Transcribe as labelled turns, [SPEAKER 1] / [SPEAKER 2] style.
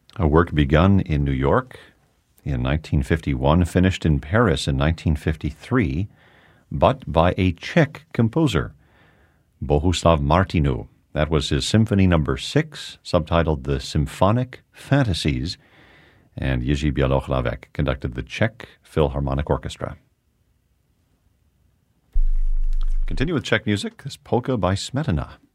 [SPEAKER 1] A work begun in New York in 1951, finished in Paris in 1953, but by a Czech composer, Bohuslav Martinu. That was his Symphony No. 6, subtitled The Symphonic Fantasies, and Jiří Bělohlavek conducted the Czech Philharmonic Orchestra. Continue with Czech music, this polka by Smetana.